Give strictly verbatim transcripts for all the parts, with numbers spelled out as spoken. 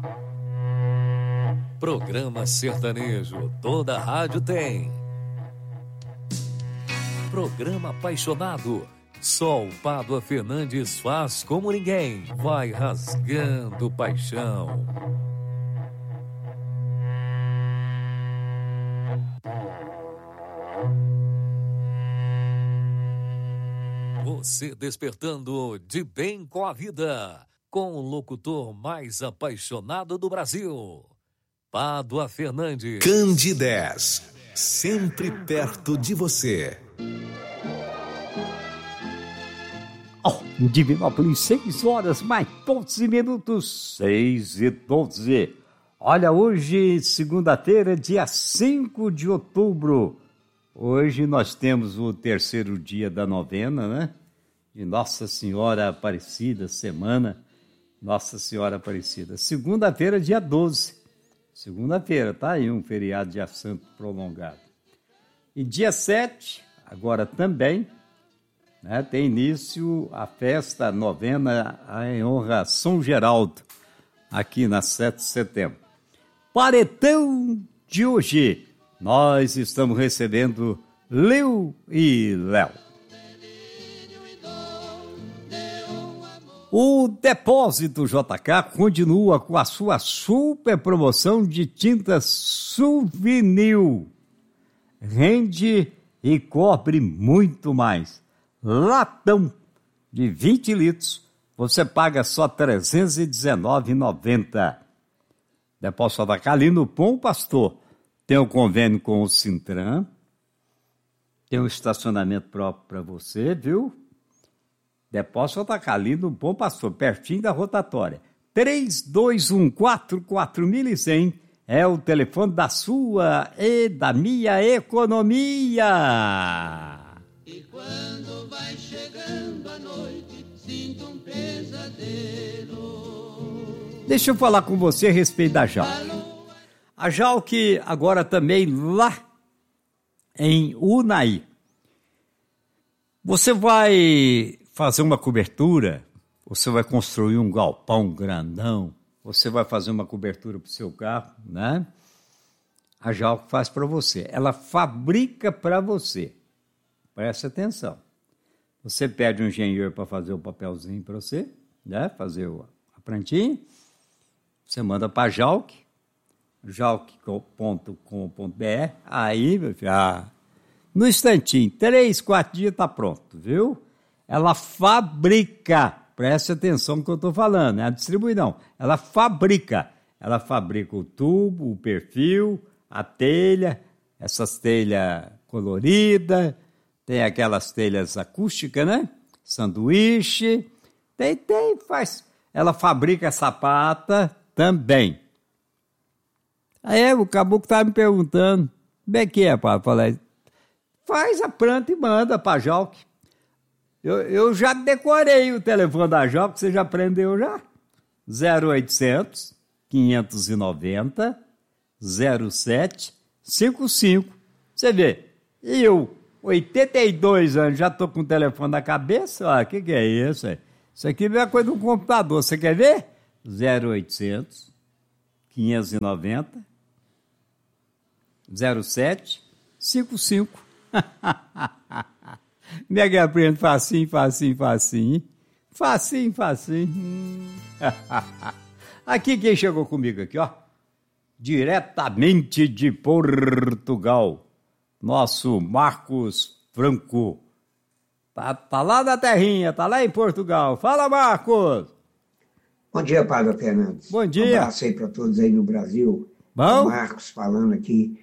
Programa sertanejo, toda rádio tem. Programa apaixonado, só o Pádua Fernandes faz como ninguém, vai rasgando paixão. Você despertando de bem com a vida, com o locutor mais apaixonado do Brasil, Pádua Fernandes. Candidez, sempre perto de você. Oh, Divinópolis, seis horas, mais doze minutos, seis e doze. Olha, hoje, segunda-feira, dia cinco de outubro. Hoje nós temos o terceiro dia da novena, né? De Nossa Senhora Aparecida, semana Nossa Senhora Aparecida. Segunda-feira, dia doze. Segunda-feira, tá aí um feriado dia santo prolongado. E dia sete, agora também, né, tem início a festa novena em honra a São Geraldo, aqui na sete de setembro. Paredão de hoje, nós estamos recebendo Lil e Léo. O Depósito J K continua com a sua super promoção de tintas Souvenir. Rende e cobre muito mais. Latão de vinte litros, você paga só trezentos e dezenove reais e noventa centavos. Depósito J K ali no Bom Pastor. Tem um convênio com o Sintran. Tem um estacionamento próprio para você, viu? Depósito J K ali no Bom Pastor, pertinho da rotatória. três dois um quatro quatro um zero zero é o telefone da sua e da minha economia. E quando vai chegando a noite, sinto um pesadelo. Deixa eu falar com você a respeito da Jalc. A Jalc agora também lá em Unai. Você vai fazer uma cobertura, você vai construir um galpão grandão, você vai fazer uma cobertura para o seu carro, né? A Jalc faz para você. Ela fabrica para você. Preste atenção. Você pede um engenheiro para fazer o papelzinho para você, né? Fazer a plantinha. Você manda para a Jalc, jalc ponto com ponto b r. Aí, meu filho, ah, no instantinho, três, quatro dias está pronto, viu? Ela fabrica, preste atenção no que eu estou falando, não é distribui não. Ela fabrica. Ela fabrica o tubo, o perfil, a telha, essas telhas coloridas, tem aquelas telhas acústicas, né? Sanduíche, tem, tem, faz. Ela fabrica sapata também. Aí o caboclo estava me perguntando, como é que é, pai? Eu falei, faz a planta e manda para a Jalc. Eu, eu já decorei o telefone da Jalc, você já aprendeu já? zero oitocentos, quinhentos e noventa, zero sete cinquenta e cinco. Você vê, eu, oitenta e dois anos, já estou com o telefone na cabeça, o que, que é isso? Aí? Isso aqui não é coisa do computador, você quer ver? zero oitocentos, quinhentos e noventa, zero sete cinquenta e cinco. Como é que aprende? Facinho, facinho, facinho. Facinho, facinho. Aqui quem chegou comigo aqui, ó. Diretamente de Portugal. Nosso Marcos Franco. Tá, tá lá na terrinha, tá lá em Portugal. Fala, Marcos. Bom dia, Pádua Fernandes. Bom dia. Um abraço aí para todos aí no Brasil. Bom? O Marcos falando aqui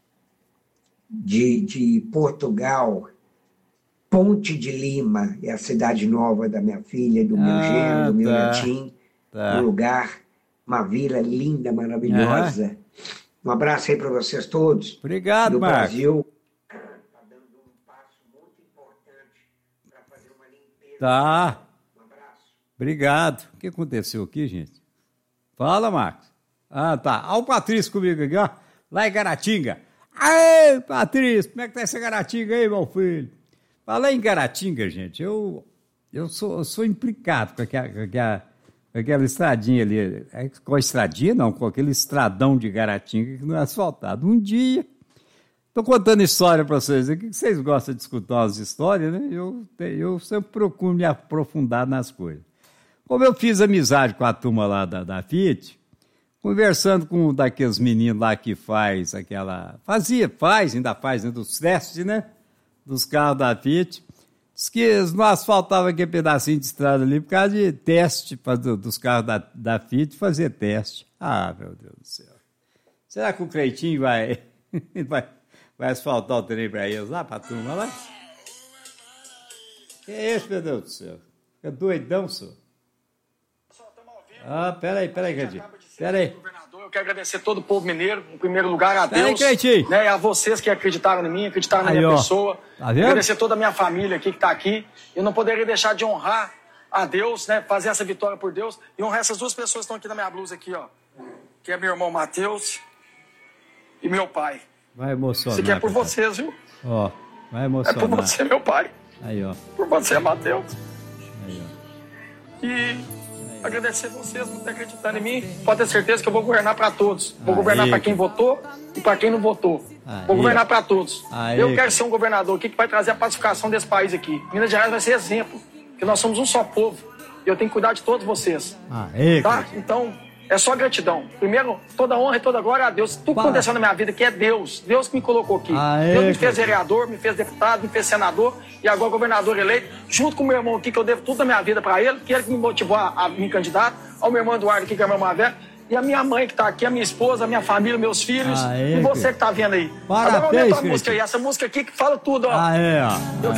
de, de Portugal. Ponte de Lima é a cidade nova da minha filha, do meu ah, genro, do meu tá, netinho. tá. Um lugar, uma vila linda, maravilhosa. Um abraço aí para vocês todos. Obrigado, do Marcos. Brasil. Está dando um passo muito importante para fazer uma limpeza. Tá. Um abraço. Obrigado. O que aconteceu aqui, gente? Fala, Marcos. Ah, tá. Olha o Patrício comigo aqui, ó. Lá em Caratinga. Aê, Patrício, como é que tá essa Caratinga aí, meu filho? Fala em Caratinga, gente. Eu, eu, sou, eu sou implicado com aquela, com aquela, aquela estradinha ali, é, com a estradinha não, com aquele estradão de Garatinga que não é asfaltado. Um dia, estou contando história para vocês aqui, que vocês gostam de escutar umas histórias, né? Eu, eu sempre procuro me aprofundar nas coisas. Como eu fiz amizade com a turma lá da, da Fiat, conversando com um daqueles meninos lá que faz aquela... Fazia, faz, ainda faz, né, dos testes, né? Dos carros da Fiat. Diz que não asfaltava aquele pedacinho de estrada ali por causa de teste pra, dos carros da, da Fiat, fazer teste. Ah, meu Deus do céu. Será que o Cleitinho vai, vai, vai asfaltar o trem para eles lá, para a turma lá? Que é esse, meu Deus do céu? Fica doidão, senhor. Ah, peraí, peraí, Cleitinho. Peraí. Eu quero agradecer todo o povo mineiro, em primeiro lugar a Deus, aí, né, a vocês que acreditaram em mim, acreditaram na aí, minha ó. pessoa. Tá vendo? Agradecer toda a minha família aqui que está aqui. Eu não poderia deixar de honrar a Deus, né, fazer essa vitória por Deus e honrar essas duas pessoas que estão aqui na minha blusa aqui, ó, que é meu irmão Matheus e meu pai. Vai emocionar. Isso aqui é por papai. vocês, viu? Ó, vai É emocionar. por você, meu pai. Aí, ó. Por você, Matheus. Aí, ó. E agradecer vocês por ter acreditado em mim. Pode ter certeza que eu vou governar para todos. Vou Aí, governar para quem que- votou e para quem não votou. Aí. Vou governar para todos. Aí, eu quero que- ser um governador aqui que vai trazer a pacificação desse país aqui. Minas Gerais vai ser exemplo, que nós somos um só povo. E eu tenho que cuidar de todos vocês. Aê, Tá? Cleitinho. Então, é só gratidão. Primeiro, toda honra e toda glória a Deus. Tudo que Para. aconteceu na minha vida aqui é Deus. Deus que me colocou aqui. Aê, Deus me fez Cleitinho. vereador, me fez deputado, me fez senador e agora governador eleito, junto com o meu irmão aqui, que eu devo tudo da minha vida para ele, que ele que me motivou a, a me candidatar, ao meu irmão Eduardo aqui, que é meu mais velho, e a minha mãe que tá aqui, a minha esposa, a minha família, meus filhos, Aê, e você Cleitinho. que tá vendo aí. Parabéns, Agora aumenta a música Cleitinho. aí, essa música aqui que fala tudo, ó. Aê, ó. Eu